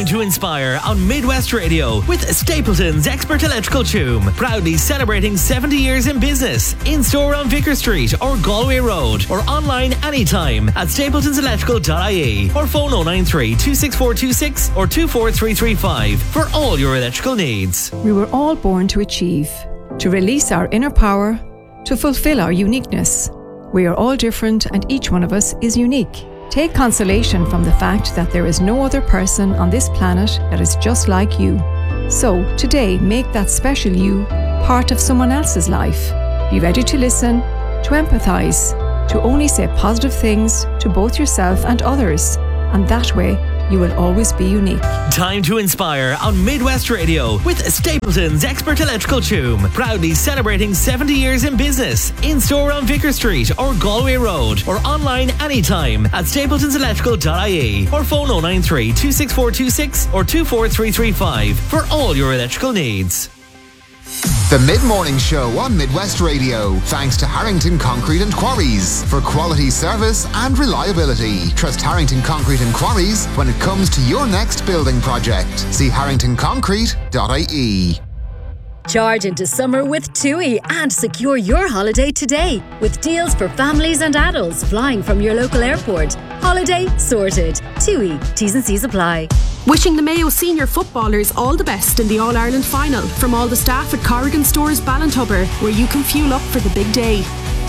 to Inspire on Midwest Radio with Stapleton's Expert Electrical Choom. Proudly celebrating 70 years in business. In store on Vicar Street or Galway Road or online anytime at stapletonselectrical.ie or phone 093 26426 or 24335 for all your electrical needs. We were all born to achieve, to release our inner power, to fulfill our uniqueness. We are all different and each one of us is unique. Take consolation from the fact that there is no other person on this planet that is just like you. So, today, make that special you part of someone else's life. Be ready to listen, to empathise, to only say positive things to both yourself and others. And that way, you will always be unique. Time to Inspire on Midwest Radio with Stapleton's Expert Electrical Choom. Proudly celebrating 70 years in business. In store on Vicar Street or Galway Road or online anytime at stapletonselectrical.ie or phone 093 26426 or 24335 for all your electrical needs. The Mid-Morning Show on Midwest Radio, thanks to Harrington Concrete and Quarries for quality service and reliability. Trust Harrington Concrete and Quarries when it comes to your next building project. See harringtonconcrete.ie. Charge into summer with TUI and secure your holiday today with deals for families and adults flying from your local airport. Holiday sorted. TUI. T's and C's apply. Wishing the Mayo senior footballers all the best in the All-Ireland final from all the staff at Corrigan Stores Ballintubber, where you can fuel up for the big day.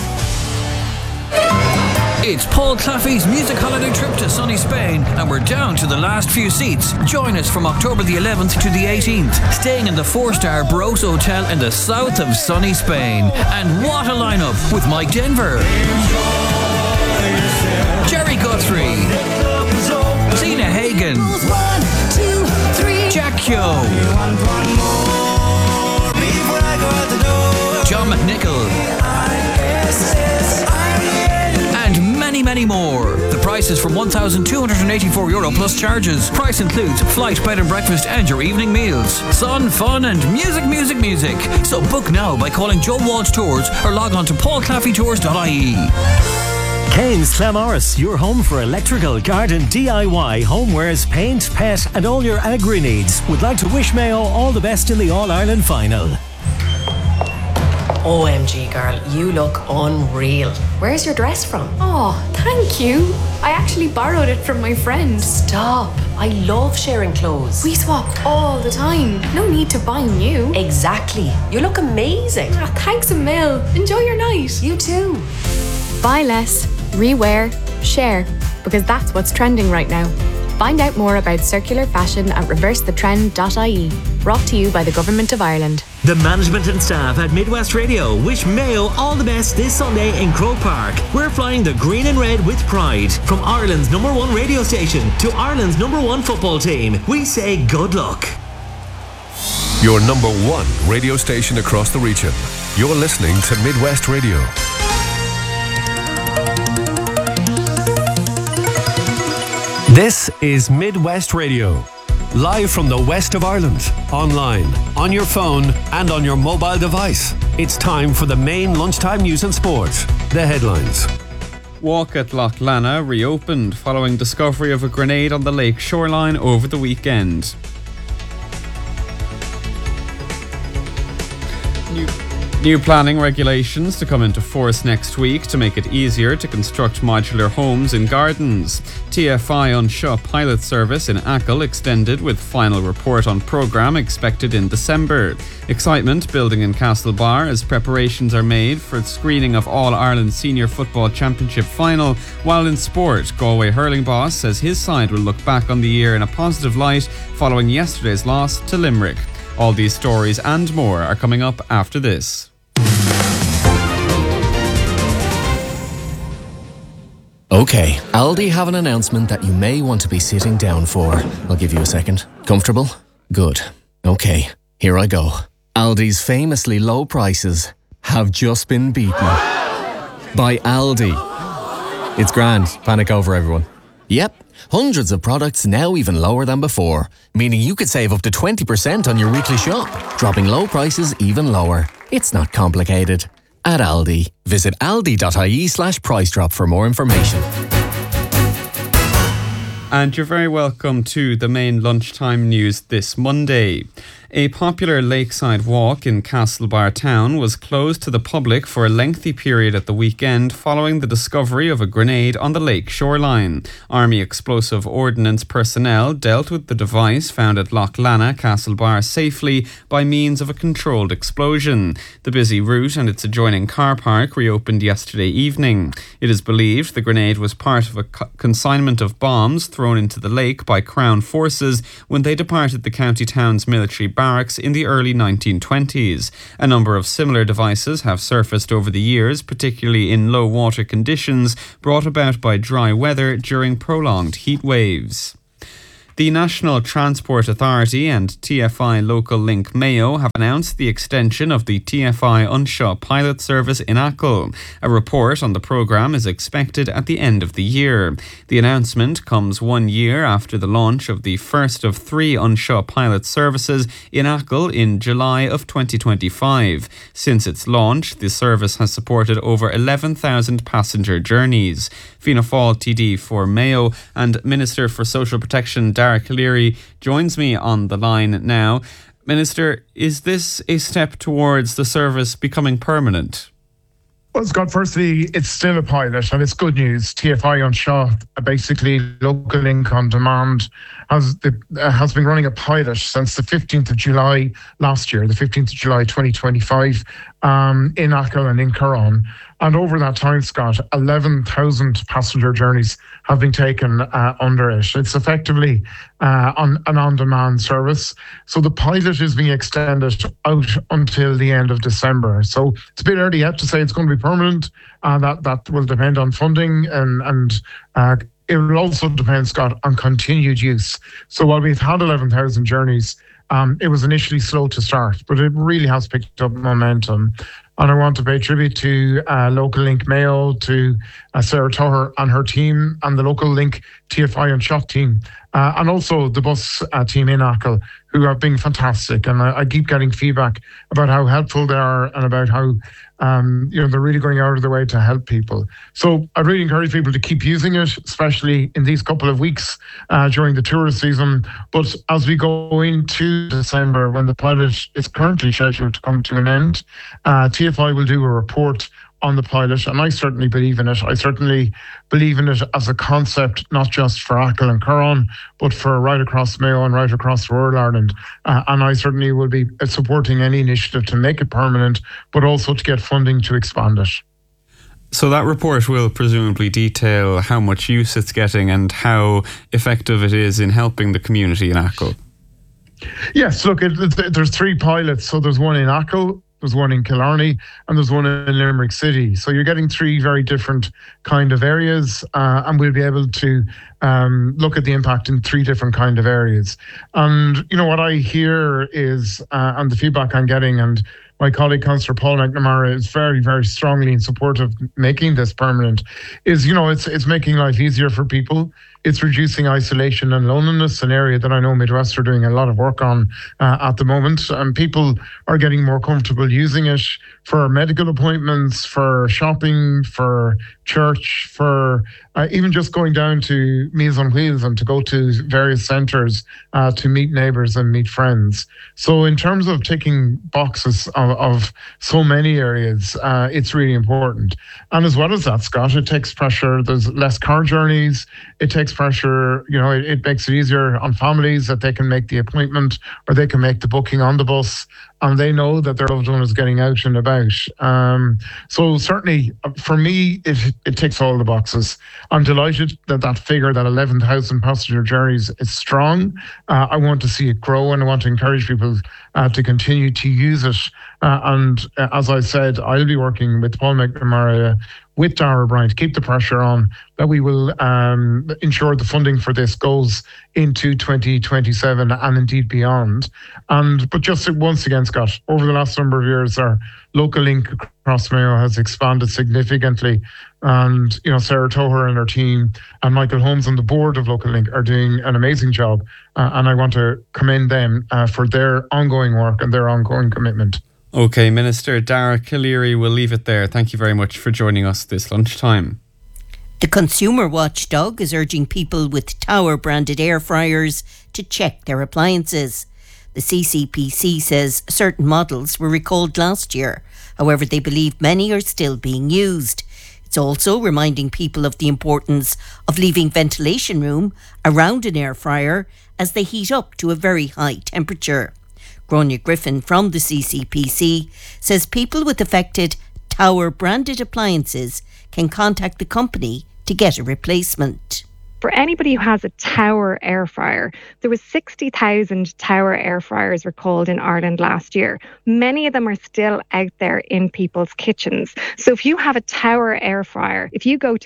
It's Paul Claffey's music holiday trip to sunny Spain, and we're down to the last few seats. Join us from October the 11th to the 18th, staying in the 4-star Baros Hotel in the south of sunny Spain. And what a lineup with Mike Denver, Jerry Guthrie, Tina Hagen, Jack Kyo, John McNichol, and many more. The price is from €1,284 plus charges. Price includes flight, bed and breakfast and your evening meals. Sun, fun and music. So book now by calling Joe Walsh Tours or log on to paulclaffeytours.ie. Kane's Clamorris, your home for electrical, garden, DIY, homewares, paint, pet and all your agri needs. Would like to wish Mayo all the best in the All-Ireland final. OMG girl, you look unreal. Where's your dress from? Oh, thank you. I actually borrowed it from my friend. Stop. I love sharing clothes. We swap all the time. No need to buy new. Exactly. You look amazing. Thanks a mil. Enjoy your night. You too. Buy less, rewear, share, because that's what's trending right now. Find out more about circular fashion at reversethetrend.ie. Brought to you by the Government of Ireland. The management and staff at Midwest Radio wish Mayo all the best this Sunday in Croke Park. We're flying the green and red with pride. From Ireland's #1 radio station to Ireland's #1 football team, we say good luck. Your #1 radio station across the region. You're listening to Midwest Radio. This is Midwest Radio. Live from the west of Ireland, online, on your phone and on your mobile device. It's time for the main lunchtime news and sport. The headlines. Walk at Loch Lana reopened following discovery of a grenade on the lake shoreline over the weekend. New planning regulations to come into force next week to make it easier to construct modular homes in gardens. TFI on Shaw pilot service in Achill extended with final report on programme expected in December. Excitement building in Castlebar as preparations are made for the screening of All-Ireland Senior Football Championship final. While in sport, Galway hurling boss says his side will look back on the year in a positive light following yesterday's loss to Limerick. All these stories and more are coming up after this. Okay, Aldi have an announcement that you may want to be sitting down for. I'll give you a second. Comfortable? Good. Okay, here I go. Aldi's famously low prices have just been beaten by Aldi. It's grand. Panic over, everyone. Yep, hundreds of products now even lower than before, meaning you could save up to 20% on your weekly shop, dropping low prices even lower. It's not complicated. At Aldi. Visit aldi.ie/price drop for more information. And you're very welcome to the main lunchtime news this Monday. A popular lakeside walk in Castlebar town was closed to the public for a lengthy period at the weekend following the discovery of a grenade on the lake shoreline. Army Explosive Ordnance personnel dealt with the device found at Loch Lana, Castlebar, safely by means of a controlled explosion. The busy route and its adjoining car park reopened yesterday evening. It is believed the grenade was part of a consignment of bombs thrown into the lake by Crown forces when they departed the county town's military barracks in the early 1920s. A number of similar devices have surfaced over the years, particularly in low water conditions brought about by dry weather during prolonged heat waves. The National Transport Authority and TFI Local Link Mayo have announced the extension of the TFI Unshaw pilot service in Achill. A report on the programme is expected at the end of the year. The announcement comes 1 year after the launch of the first of 3 Unshaw pilot services in Achill in July of 2025. Since its launch, the service has supported over 11,000 passenger journeys. Fianna Fáil TD for Mayo and Minister for Social Protection Dara Calleary joins me on the line now. Minister, is this a step towards the service becoming permanent? Well, Scott, firstly, it's still a pilot and it's good news. TFI Unshaw, basically Local Link on Demand, has been running a pilot since the 15th of July last year, the 15th of July 2025, in Achill and in Curran. And over that time, Scott, 11,000 passenger journeys have been taken under it. It's effectively an on-demand service. So the pilot is being extended out until the end of December. So it's a bit early yet to say it's going to be permanent. That will depend on funding and it will also depend, Scott, on continued use. So while we've had 11,000 journeys, it was initially slow to start, but it really has picked up momentum. And I want to pay tribute to Local Link Mayo, to Sarah Tuher and her team, and the Local Link TFI Unshaw team, and also the bus team in Achill, who have been fantastic. And I keep getting feedback about how helpful they are and about how they're really going out of their way to help people. So I really encourage people to keep using it, especially in these couple of weeks during the tourist season. But as we go into December, when the pilot is currently scheduled to come to an end, TFI will do a report on the pilot, and I certainly believe in it. I certainly believe in it as a concept, not just for Achill and Curran, but for right across Mayo and right across rural Ireland. And I certainly will be supporting any initiative to make it permanent, but also to get funding to expand it. So that report will presumably detail how much use it's getting and how effective it is in helping the community in Achill. Yes, look, there's 3 pilots. So there's one in Achill, there's one in Killarney, and there's one in Limerick City. So you're getting 3 very different kind of areas, and we'll be able to look at the impact in 3 different kind of areas. And, what I hear is, and the feedback I'm getting, and my colleague, Councillor Paul McNamara, is very, very strongly in support of making this permanent, is, it's making life easier for people. It's reducing isolation and loneliness, an area that I know Midwest are doing a lot of work on at the moment. And people are getting more comfortable using it for medical appointments, for shopping, for church, for even just going down to Meals on Wheels and to go to various centres to meet neighbours and meet friends. So in terms of ticking boxes of so many areas, it's really important. And as well as that, Scott, it takes pressure. There's less car journeys. It takes pressure. It makes it easier on families that they can make the appointment or they can make the booking on the bus, and they know that their loved one is getting out and about. So certainly, for me, it ticks all the boxes. I'm delighted that figure, that 11,000 passenger journeys, is strong. I want to see it grow, and I want to encourage people to continue to use it. And as I said, I'll be working with Paul McNamara, with Dara O'Brien, to keep the pressure on that we will ensure the funding for this goes into 2027 and indeed beyond. But just once again, Scott, over the last number of years, our Local Link across Mayo has expanded significantly. And, Sarah Tuher and her team and Michael Holmes on the board of Local Link are doing an amazing job. And I want to commend them for their ongoing work and their ongoing commitment. OK, Minister Dara Calleary, we'll leave it there. Thank you very much for joining us this lunchtime. The consumer watchdog is urging people with Tower branded air fryers to check their appliances. The CCPC says certain models were recalled last year. However, they believe many are still being used. It's also reminding people of the importance of leaving ventilation room around an air fryer as they heat up to a very high temperature. Gráinne Griffin from the CCPC says people with affected Tower branded appliances can contact the company to get a replacement. For anybody who has a Tower air fryer, there was 60,000 Tower air fryers recalled in Ireland last year. Many of them are still out there in people's kitchens. So if you have a Tower air fryer, if you go to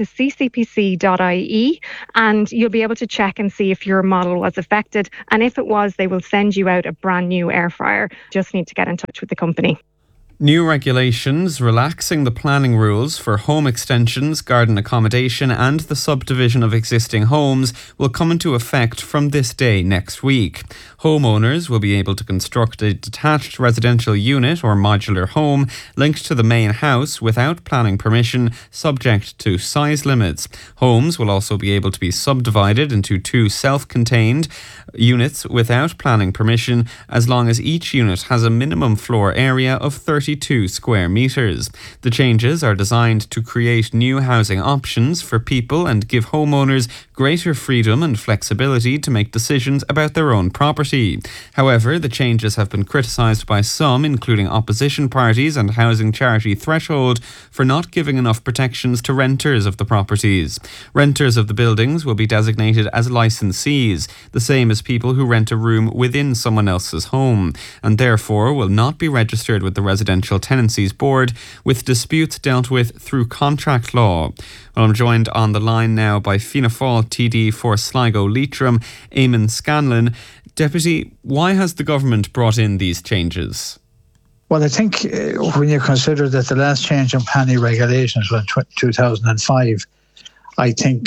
ccpc.ie and you'll be able to check and see if your model was affected. And if it was, they will send you out a brand new air fryer. Just need to get in touch with the company. New regulations relaxing the planning rules for home extensions, garden accommodation and the subdivision of existing homes will come into effect from this day next week. Homeowners will be able to construct a detached residential unit or modular home linked to the main house without planning permission, subject to size limits. Homes will also be able to be subdivided into 2 self-contained units without planning permission, as long as each unit has a minimum floor area of 32 square metres. The changes are designed to create new housing options for people and give homeowners greater freedom and flexibility to make decisions about their own property. However, the changes have been criticised by some, including opposition parties and housing charity Threshold, for not giving enough protections to renters of the properties. Renters of the buildings will be designated as licensees, the same as people who rent a room within someone else's home, and therefore will not be registered with the Residential Tenancies Board, with disputes dealt with through contract law. Well, I'm joined on the line now by Fianna Fáil TD for Sligo Leitrim, Eamon Scanlon. Deputy, why has the government brought in these changes? Well, I think when you consider that the last change in planning regulations was 2005, I think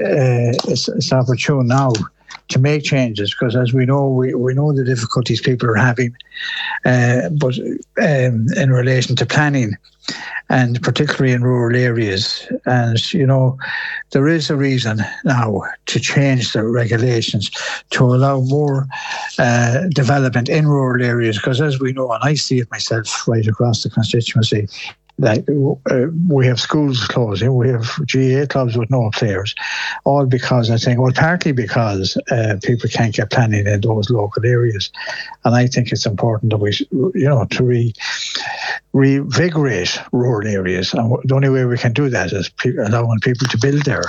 it's opportune now to make changes, because as we know, we know the difficulties people are having, but in relation to planning, and particularly in rural areas. And, you know, there is a reason now to change the regulations to allow more development in rural areas, because as we know, and I see it myself right across the constituency, that we have schools closing, we have GAA clubs with no players, all because I think, well, partly because people can't get planning in those local areas. And I think it's important that we, you know, to revigorate rural areas. And the only way we can do that is allowing people to build there.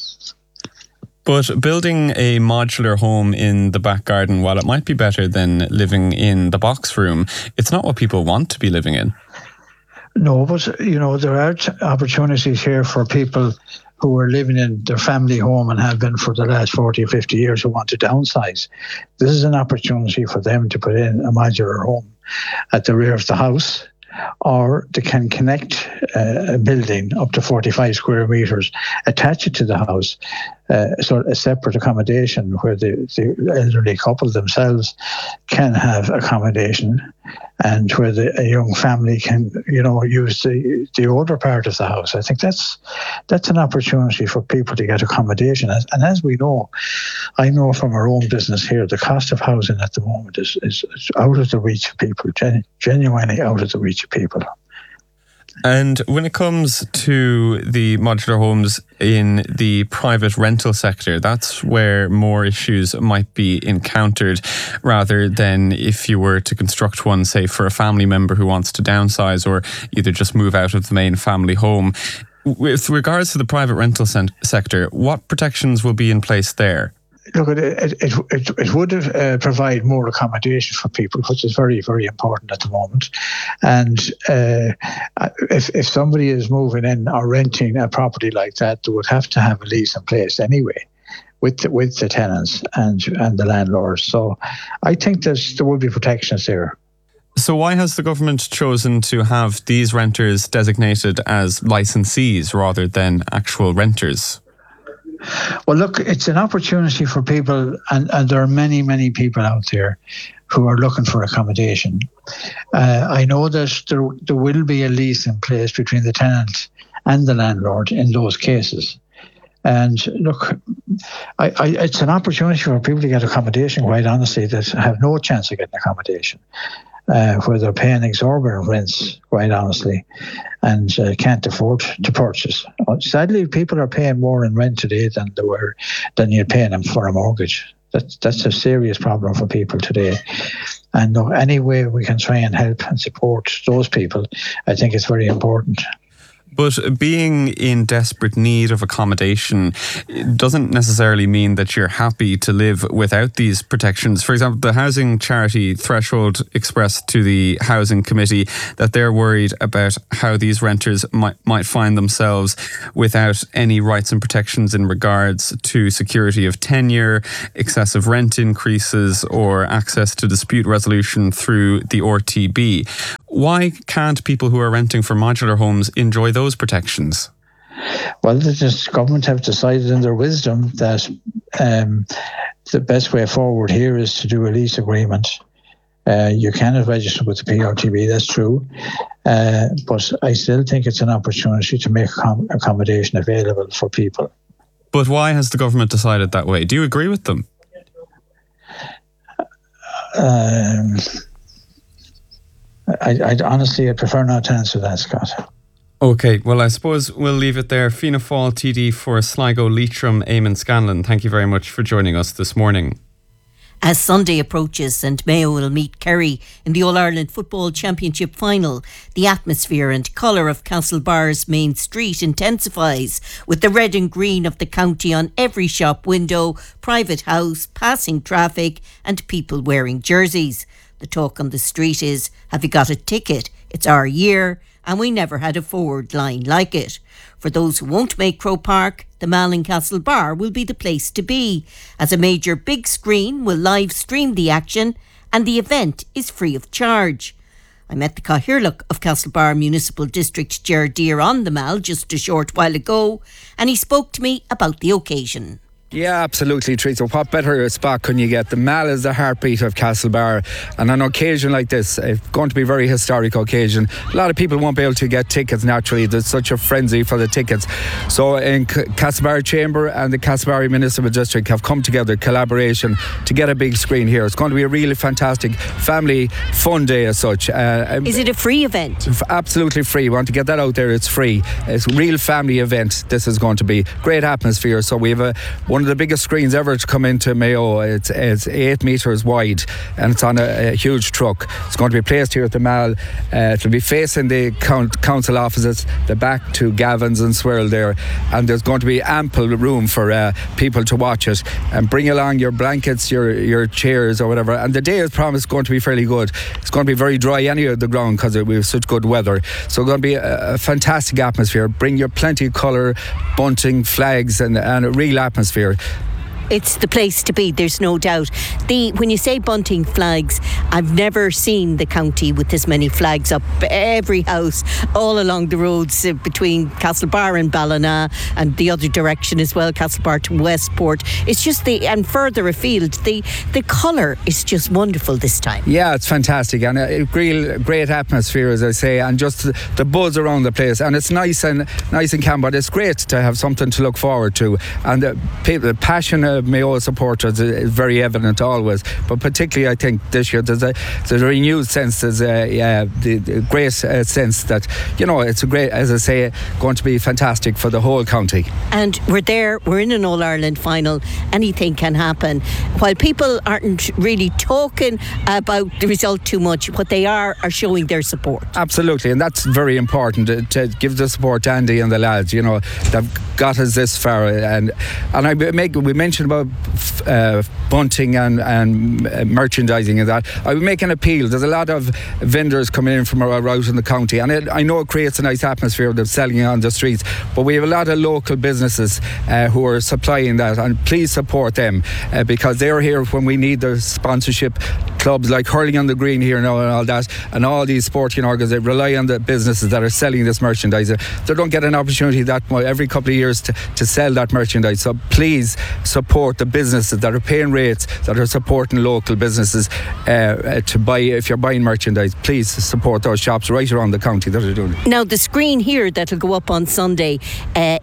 But building a modular home in the back garden, while it might be better than living in the box room, it's not what people want to be living in. No, but, you know, there are opportunities here for people who are living in their family home and have been for the last 40 or 50 years who want to downsize. This is an opportunity for them to put in a modular home at the rear of the house, or they can connect a building up to 45 square metres, attach it to the house, so a separate accommodation where the elderly couple themselves can have accommodation, and where a young family can, you know, use the older part of the house. I think that's an opportunity for people to get accommodation. And as we know, I know from our own business here, the cost of housing at the moment is out of the reach of people, genuinely out of the reach of people. And when it comes to the modular homes in the private rental sector, that's where more issues might be encountered, rather than if you were to construct one, say, for a family member who wants to downsize or either just move out of the main family home. With regards to the private rental sector, what protections will be in place there? Look, it would provide more accommodation for people, which is very, very important at the moment. And if somebody is moving in or renting a property like that, they would have to have a lease in place anyway with the tenants and the landlords. So I think there would be protections there. So why has the government chosen to have these renters designated as licensees rather than actual renters? Well, look, it's an opportunity for people, and there are many, many people out there who are looking for accommodation. I know that there will be a lease in place between the tenant and the landlord in those cases. And look, it's an opportunity for people to get accommodation, quite honestly, that have no chance of getting accommodation, where they're paying exorbitant rents, quite honestly, and can't afford to purchase. Sadly, people are paying more in rent today than you're paying them for a mortgage. That's a serious problem for people today. And look, any way we can try and help and support those people, I think it's very important. But being in desperate need of accommodation doesn't necessarily mean that you're happy to live without these protections. For example, the housing charity Threshold expressed to the Housing Committee that they're worried about how these renters might find themselves without any rights and protections in regards to security of tenure, excessive rent increases, or access to dispute resolution through the RTB. Why can't people who are renting for modular homes enjoy those protections? Well, the government have decided in their wisdom that the best way forward here is to do a lease agreement. You cannot register with the PRTB, that's true. But I still think it's an opportunity to make accommodation available for people. But why has the government decided that way? Do you agree with them? I honestly prefer not to answer that, Scott. OK, well, I suppose we'll leave it there. Fianna Fáil TD for Sligo, Leitrim, Eamon Scanlon, thank you very much for joining us this morning. As Sunday approaches and Mayo will meet Kerry in the All-Ireland Football Championship final, the atmosphere and colour of Castlebar's main street intensifies, with the red and green of the county on every shop window, private house, passing traffic and people wearing jerseys. The talk on the street is, have you got a ticket? It's our year, and we never had a forward line like it. For those who won't make Croke Park, the Mall in Castlebar will be the place to be, as a major big screen will live stream the action, and the event is free of charge. I met the Cathaoirleach of Castlebar Municipal District, Ger Deere, on the Mall just a short while ago, and he spoke to me about the occasion. Yeah, absolutely, Teresa. What better spot can you get? The Mall is the heartbeat of Castlebar, and on an occasion like this, it's going to be a very historic occasion. A lot of people won't be able to get tickets naturally. There's such a frenzy for the tickets. So in Castlebar Chamber and the Castlebar Municipal District have come together, collaboration, to get a big screen here. It's going to be a really fantastic family fun day as such. Is it a free event? Absolutely free. We want to get that out there. It's free. It's a real family event. This is going to be great atmosphere. So we have one of the biggest screens ever to come into Mayo. It's 8 metres wide, and it's on a huge truck. It's going to be placed here at the Mall. It'll be facing the council offices, the back to Gavin's and Swirl there, and there's going to be ample room for people to watch it. And bring along your blankets, your chairs or whatever. And the day is promised going to be fairly good. It's going to be very dry anyway at the ground because we have such good weather. So it's going to be a fantastic atmosphere. Bring your plenty of colour, bunting, flags and a real atmosphere. It's the place to be, there's no doubt. When you say bunting flags, I've never seen the county with this many flags up every house, all along the roads between Castlebar and Ballina, and the other direction as well, Castlebar to Westport. It's just and further afield, the colour is just wonderful this time. Yeah, it's fantastic, and a real great atmosphere, as I say, and just the buzz around the place. And it's nice and calm, but it's great to have something to look forward to. And the passion Mayo supporters is very evident always, but particularly I think this year there's a renewed sense, there's the great sense that, you know, it's a great, as I say, going to be fantastic for the whole county. And we're in an All-Ireland final, anything can happen. While people aren't really talking about the result too much, what they are showing their support. Absolutely, and that's very important to give the support to Andy and the lads, you know, they've got us this far, and we mentioned about bunting and merchandising and that. I would make an appeal. There's a lot of vendors coming in from out in the county, and I know it creates a nice atmosphere of them selling on the streets, but we have a lot of local businesses who are supplying that, and please support them because they're here when we need their sponsorship. Clubs like Hurling on the Green here now and all that, and all these sporting organisations rely on the businesses that are selling this merchandise. They don't get an opportunity that much every couple of years to sell that merchandise. So please support the businesses that are paying rates, that are supporting local businesses to buy. If you're buying merchandise, please support those shops right around the county that are doing it. Now the screen here that'll go up on Sunday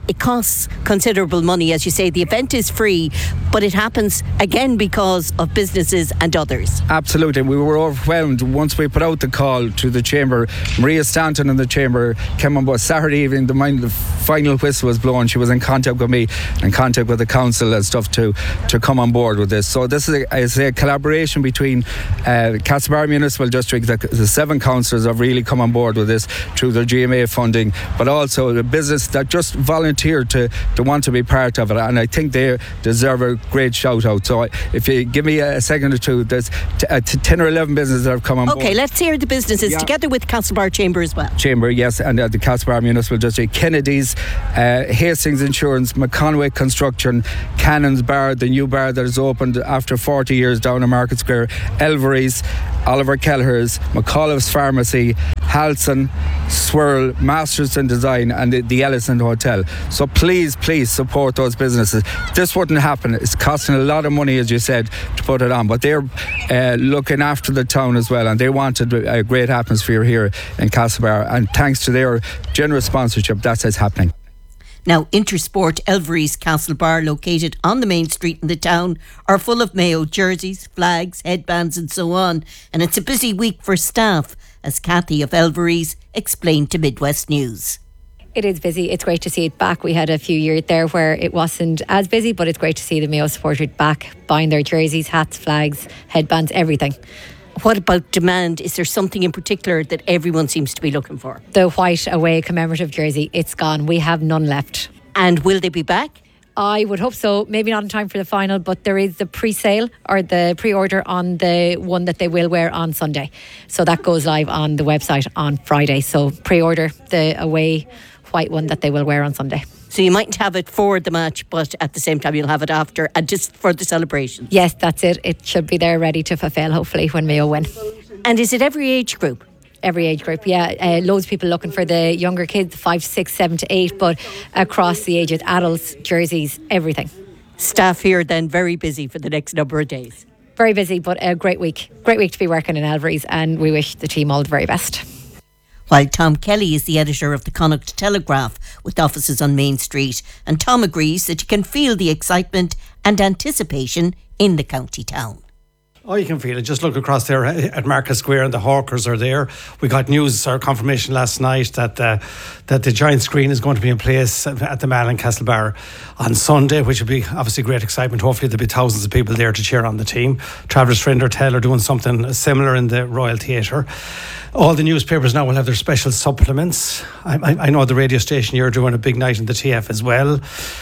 it costs considerable money. As you say, the event is free, but it happens again because of businesses and others. Absolutely. We were overwhelmed once we put out the call to the Chamber. Maria Stanton in the Chamber came on board Saturday evening. The final whistle was blown. She was in contact with me, in contact with the council and stuff to come on board with this. So this is a collaboration between Castlebar Municipal District. The 7 councillors have really come on board with this through their GMA funding, but also the business that just volunteered to want to be part of it, and I think they deserve a great shout out. So if you give me a second or two, there's 10 or 11 businesses that have come on board. Okay, let's hear the businesses together with Castlebar Chamber as well. Chamber, yes, and the Castlebar Municipal District, Kennedy's, Hastings Insurance, McConway Construction, Cannon's Bar, the new bar that has opened after 40 years down in Market Square, Elvery's, Oliver Kelleher's, McAuliffe's Pharmacy, Halson, Swirl, Masters in Design, and the Ellison Hotel. So please support those businesses. This wouldn't happen. It's costing a lot of money, as you said, to put it on, but they're looking after the town as well, and they wanted a great atmosphere here in Castlebar, and thanks to their generous sponsorship, that's what's happening. Now, Intersport Elvery's Castlebar, located on the main street in the town, are full of Mayo jerseys, flags, headbands and so on. And it's a busy week for staff, as Kathy of Elvery's explained to Midwest News. It is busy. It's great to see it back. We had a few years there where it wasn't as busy, but it's great to see the Mayo supporters back, buying their jerseys, hats, flags, headbands, everything. What about demand? Is there something in particular that everyone seems to be looking for? The white away commemorative jersey, it's gone. We have none left. And will they be back? I would hope so. Maybe not in time for the final, but there is the pre-sale or the pre-order on the one that they will wear on Sunday. So that goes live on the website on Friday. So pre-order the away white one that they will wear on Sunday. So you mightn't have it for the match, but at the same time you'll have it after and just for the celebration. Yes, that's it. It should be there ready to fulfil, hopefully, when Mayo win. And is it every age group? Every age group, yeah. Loads of people looking for the younger kids, 5, 6, 7 to 8, but across the ages, adults, jerseys, everything. Staff here then very busy for the next number of days. Very busy, but a great week. Great week to be working in Elvery's, and we wish the team all the very best. While Tom Kelly is the editor of the Connacht Telegraph with offices on Main Street, and Tom agrees that you can feel the excitement and anticipation in the county town. Oh, you can feel it. Just look across there at Market Square and the hawkers are there. We got news or confirmation last night that the giant screen is going to be in place at the Mall in Castlebar on Sunday, which will be obviously great excitement. Hopefully there'll be thousands of people there to cheer on the team. Travellers Friend or Tell are doing something similar in the Royal Theatre. All the newspapers now will have their special supplements. I know the radio station, you're doing a big night in the TF as well.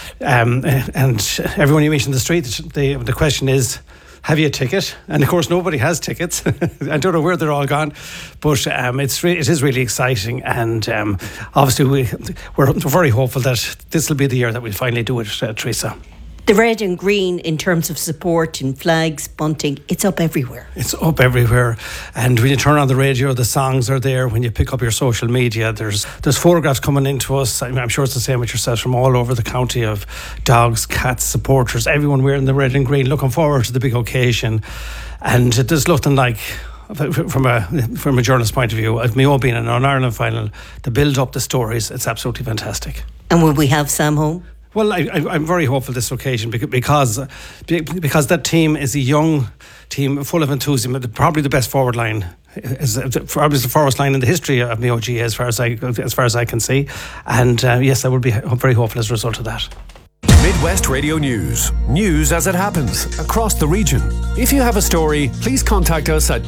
And everyone you meet in the street, the question is, have you a ticket? And of course nobody has tickets. I don't know where they're all gone, but it is really exciting, and obviously we're very hopeful that this will be the year that we'll finally do it, Teresa. The red and green in terms of support and flags, bunting, it's up everywhere. It's up everywhere. And when you turn on the radio, the songs are there. When you pick up your social media, there's photographs coming into us. I'm sure it's the same with yourselves from all over the county, of dogs, cats, supporters, everyone wearing the red and green, looking forward to the big occasion. And there's nothing like, from a journalist's point of view, of Mayo being in an Ireland final, to build up the stories, it's absolutely fantastic. And will we have Sam home? Well, I'm very hopeful this occasion because that team is a young team full of enthusiasm. Probably the best forward line, probably the forward line in the history of Mayo GA as far as I can see. And yes, I would be very hopeful as a result of that. Midwest Radio News. News as it happens across the region. If you have a story, please contact us at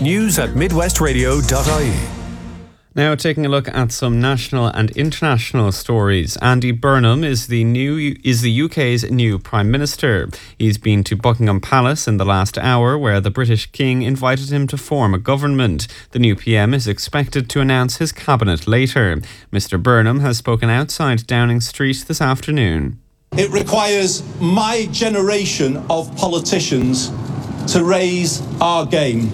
news@midwestradio.ie. Now taking a look at some national and international stories. Andy Burnham is the UK's new Prime Minister. He's been to Buckingham Palace in the last hour, where the British King invited him to form a government. The new PM is expected to announce his cabinet later. Mr. Burnham has spoken outside Downing Street this afternoon. It requires my generation of politicians to raise our game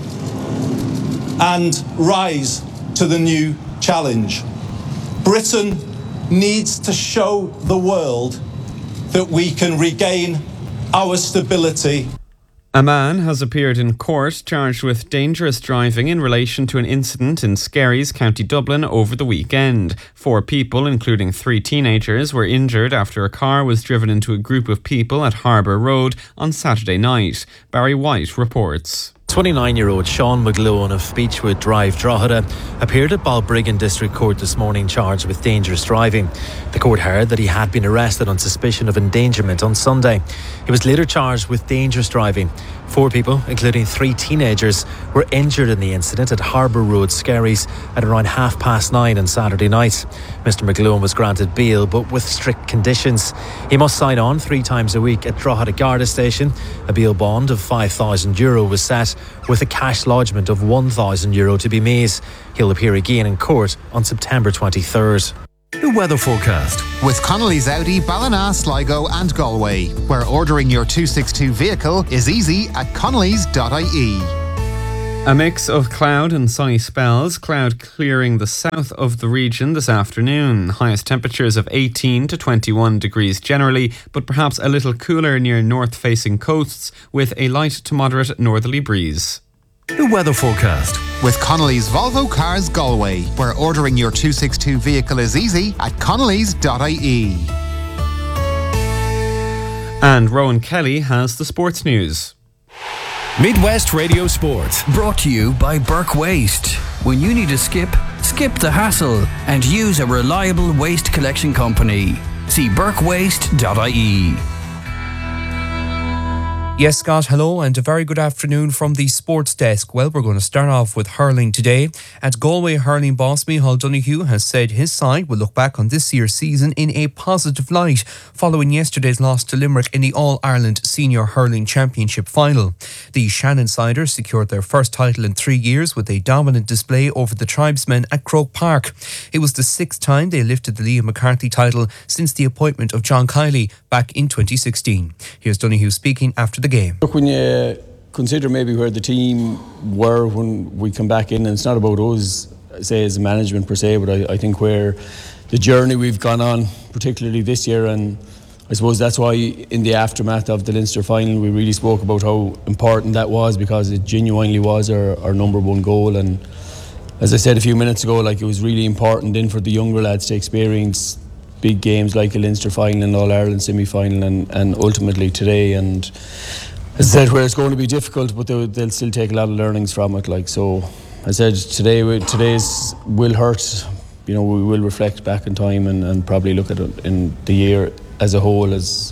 and rise to the new challenge. Britain needs to show the world that we can regain our stability. A man has appeared in court charged with dangerous driving in relation to an incident in Skerries, County Dublin over the weekend. 4 people, including 3 teenagers, were injured after a car was driven into a group of people at Harbour Road on Saturday night. Barry White reports. 29-year-old Sean McGlowan of Beechwood Drive, Drogheda, appeared at Balbriggan District Court this morning charged with dangerous driving. The court heard that he had been arrested on suspicion of endangerment on Sunday. He was later charged with dangerous driving. 4 people, including 3 teenagers, were injured in the incident at Harbour Road, Skerries, at around 9:30 on Saturday night. Mr McGlowan was granted bail, but with strict conditions. He must sign on 3 times a week at Drogheda Garda Station. A bail bond of €5,000 was set, with a cash lodgement of €1,000 to be made. He'll appear again in court on September 23rd. The weather forecast with Connolly's Audi, Ballina, Sligo and Galway, where ordering your 262 vehicle is easy at connolly's.ie. A mix of cloud and sunny spells, cloud clearing the south of the region this afternoon. Highest temperatures of 18 to 21 degrees generally, but perhaps a little cooler near north-facing coasts with a light to moderate northerly breeze. The weather forecast with Connolly's Volvo Cars Galway, where ordering your 262 vehicle is easy at connolly's.ie. And Rowan Kelly has the sports news. Midwest Radio Sport. Brought to you by Burke Waste. When you need to skip the hassle and use a reliable waste collection company. See burkewaste.ie. Yes, Scott, hello and a very good afternoon from the sports desk. Well, we're going to start off with hurling today. At Galway, hurling boss Micheál Donoghue has said his side will look back on this year's season in a positive light, following yesterday's loss to Limerick in the All-Ireland Senior Hurling Championship final. The Shannonsiders secured their first title in 3 years with a dominant display over the tribesmen at Croke Park. It was the 6th time they lifted the Liam McCarthy title since the appointment of John Kiley back in 2016. Here's Donoghue speaking after the game. Look, when you consider maybe where the team were when we come back in, and it's not about us, say, as a management per se, but I think where the journey we've gone on, particularly this year, and I suppose that's why in the aftermath of the Leinster final we really spoke about how important that was, because it genuinely was our number one goal. And as I said a few minutes ago, like, it was really important then for the younger lads to experience big games like a Leinster final and All-Ireland semi-final and ultimately today. And as I said, where it's going to be difficult, but they'll still take a lot of learnings from it. Like, so as I said, today's will hurt. You know, we will reflect back in time and probably look at it in the year as a whole as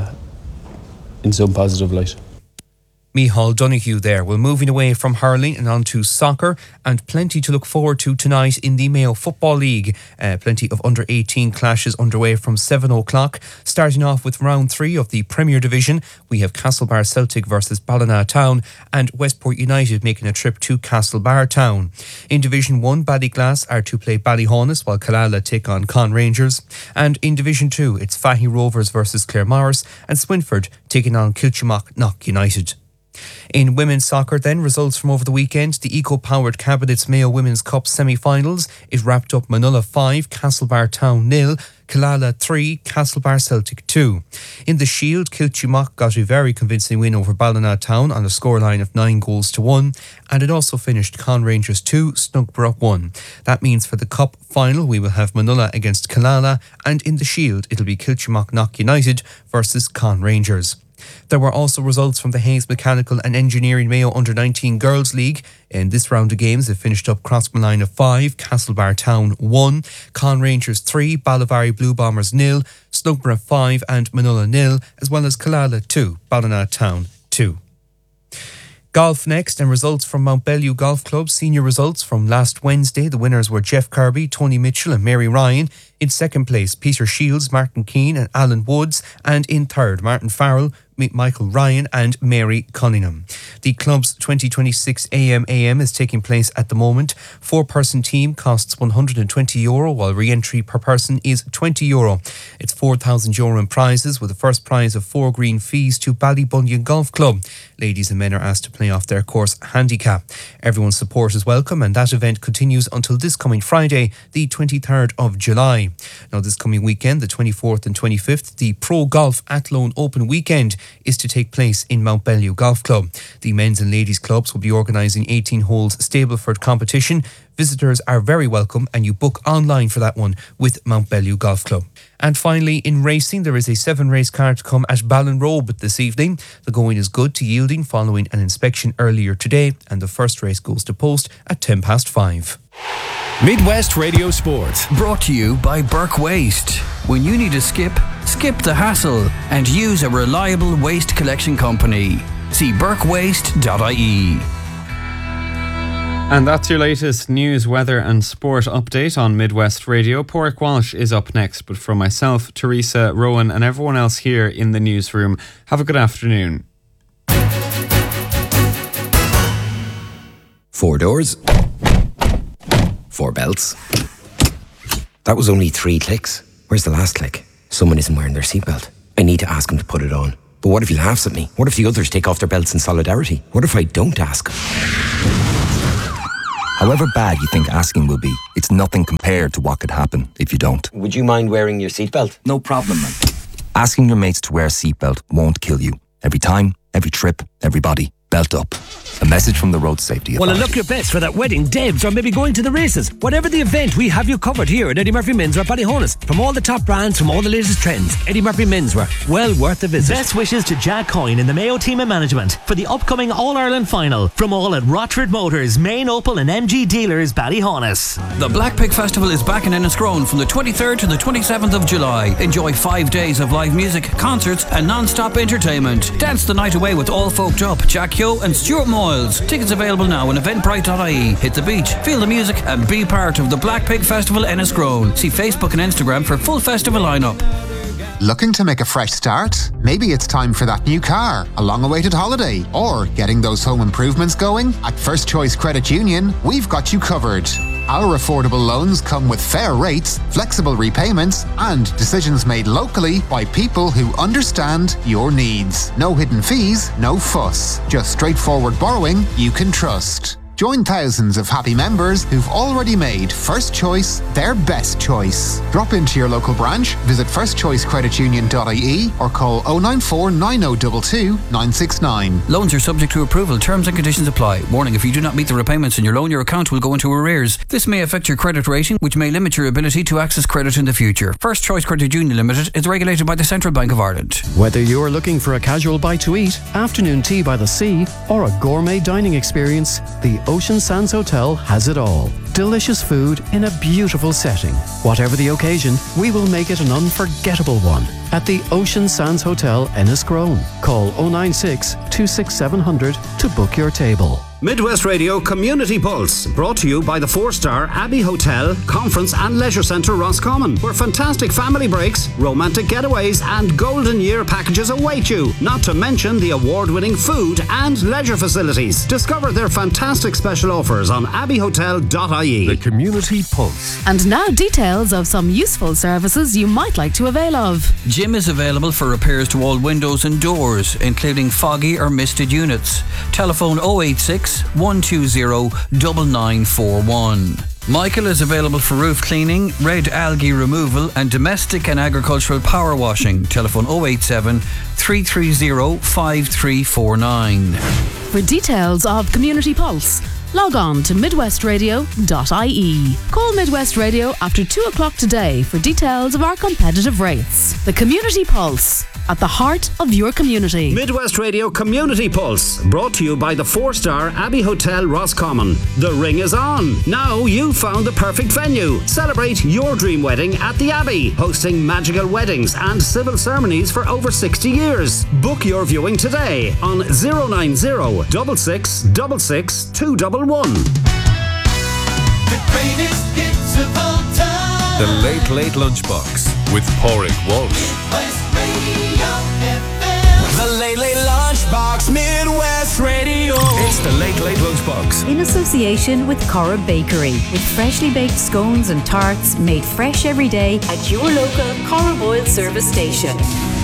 in some positive light. Micheál Donoghue there. Well, moving away from hurling and on to soccer, and plenty to look forward to tonight in the Mayo Football League. Plenty of under-18 clashes underway from 7 o'clock. Starting off with round 3 of the Premier Division, we have Castlebar Celtic versus Ballina Town and Westport United making a trip to Castlebar Town. In Division 1, Ballyglass are to play Ballyhonus while Killala take on Con Rangers. And in Division 2, it's Fahy Rovers versus Claremorris and Swinford taking on Kilchimock United. In women's soccer then, results from over the weekend. The eco-powered Cabinets Mayo Women's Cup semi-finals. It wrapped up Manulla 5, Castlebar Town 0, Killala 3, Castlebar Celtic 2. In the Shield, Kilchimock got a very convincing win over Ballina Town on a scoreline of 9-1, and it also finished Con Rangers 2, Snugborough 1. That means for the Cup final we will have Manulla against Killala, and in the Shield it'll be Kilchimock United versus Con Rangers. There were also results from the Hayes Mechanical and Engineering Mayo Under-19 Girls League. In this round of games, it finished up Crossmolina 5, Castlebar Town 1, Con Rangers 3, Ballivary Blue Bombers 0, Snugborough 5 and Manulla 0, as well as Killala 2, Ballina Town 2. Golf next, and results from Mount Bellew Golf Club. Senior results from last Wednesday. The winners were Jeff Kirby, Tony Mitchell and Mary Ryan. In second place, Peter Shields, Martin Keane and Alan Woods. And in third, Martin Farrell, Michael Ryan and Mary Cunningham. The club's 2026 AM is taking place at the moment. 4-person team costs €120, while re-entry per person is €20. It's €4,000 in prizes, with the first prize of 4 green fees to Ballybunion Golf Club. Ladies and men are asked to play off their course handicap. Everyone's support is welcome, and that event continues until this coming Friday, the 23rd of July. July. Now, this coming weekend, the 24th and 25th, the Pro Golf Athlone Open Weekend is to take place in Mount Bellew Golf Club. The men's and ladies clubs will be organising 18 holes Stableford competition. Visitors are very welcome, and you book online for that one with Mount Bellew Golf Club. And finally, in racing, there is a 7-race card to come at Ballinrobe this evening. The going is good to yielding following an inspection earlier today, and the first race goes to post at 5:10. Midwest Radio Sport. Brought to you by Burke Waste. When you need a skip the hassle and use a reliable waste collection company. See burkewaste.ie. And that's your latest news, weather and sport update on Midwest Radio. Porrick Walsh is up next, but from myself, Teresa, Rowan and everyone else here in the newsroom, have a good afternoon. 4 doors. 4 belts. That was only 3 clicks. Where's the last click? Someone isn't wearing their seatbelt. I need to ask him to put it on. But what if he laughs at me? What if the others take off their belts in solidarity? What if I don't ask? However bad you think asking will be, it's nothing compared to what could happen if you don't. Would you mind wearing your seatbelt? No problem, man. Asking your mates to wear a seatbelt won't kill you. Every time, every trip, everybody. Belt up. A message from the Road Safety Authority. Want to look your best for that wedding, Debs, or maybe going to the races? Whatever the event, we have you covered here at Eddie Murphy Menswear Ballyhonus. From all the top brands, from all the latest trends, Eddie Murphy Menswear, well worth a visit. Best wishes to Jack Coyne and the Mayo team and management for the upcoming All-Ireland final. From all at Rochford Motors, Main Opel and MG Dealers Ballyhonus. The Black Pig Festival is back in Enniscrone from the 23rd to the 27th of July. Enjoy 5 days of live music, concerts and non-stop entertainment. Dance the night away with All Folked Up, Jack Yo and Stuart Moyles. Tickets available now on eventbrite.ie. Hit the beach, feel the music and be part of the Black Pig Festival Enniscrone. See Facebook and Instagram for full festival lineup. Looking to make a fresh start? Maybe it's time for that new car, a long-awaited holiday, or getting those home improvements going? At First Choice Credit Union, we've got you covered. Our affordable loans come with fair rates, flexible repayments, and decisions made locally by people who understand your needs. No hidden fees, no fuss. Just straightforward borrowing you can trust. Join thousands of happy members who've already made First Choice their best choice. Drop into your local branch, visit firstchoicecreditunion.ie or call 094 9022 969. Loans are subject to approval. Terms and conditions apply. Warning, if you do not meet the repayments in your loan, your account will go into arrears. This may affect your credit rating, which may limit your ability to access credit in the future. First Choice Credit Union Limited is regulated by the Central Bank of Ireland. Whether you're looking for a casual bite to eat, afternoon tea by the sea, or a gourmet dining experience, the Ocean Sands Hotel has it all. Delicious food in a beautiful setting. Whatever the occasion, we will make it an unforgettable one at the Ocean Sands Hotel, Enniscrone. Call 096 26700 to book your table. Midwest Radio Community Pulse, brought to you by the 4-star Abbey Hotel, Conference and Leisure Centre Roscommon, where fantastic family breaks, romantic getaways and golden year packages await you, not to mention the award-winning food and leisure facilities. Discover their fantastic special offers on abbeyhotel.ie. The Community Pulse. And now details of some useful services you might like to avail of. Jim is available for repairs to all windows and doors, including foggy or misted units. Telephone 086 120 9941. Michael is available for roof cleaning, red algae removal and domestic and agricultural power washing. Telephone 087 330 5349. For details of Community Pulse, log on to midwestradio.ie. Call Midwest Radio after 2 o'clock today for details of our competitive rates. The Community Pulse, at the heart of your community. Midwest Radio Community Pulse, brought to you by the 4-star Abbey Hotel Roscommon. The ring is on. Now you've found the perfect venue. Celebrate your dream wedding at the Abbey, hosting magical weddings and civil ceremonies for over 60 years. Book your viewing today on 090 6666 211. The greatest hits of all time. The Late Late Lunchbox with Porrick Walsh. The Late Late Lunchbox, Midwest Radio. It's the Late Late Lunchbox. In association with Cora Bakery, with freshly baked scones and tarts made fresh every day at your local Cora Boyle service station.